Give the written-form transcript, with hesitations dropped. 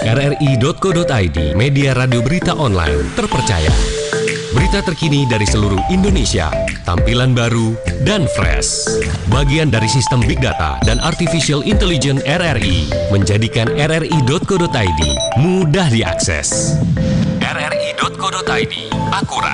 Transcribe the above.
RRI.co.id, media radio berita online terpercaya. Berita terkini dari seluruh Indonesia, tampilan baru dan fresh. Bagian dari sistem Big Data dan Artificial Intelligence RRI menjadikan RRI.co.id mudah diakses. RRI.co.id, akurat.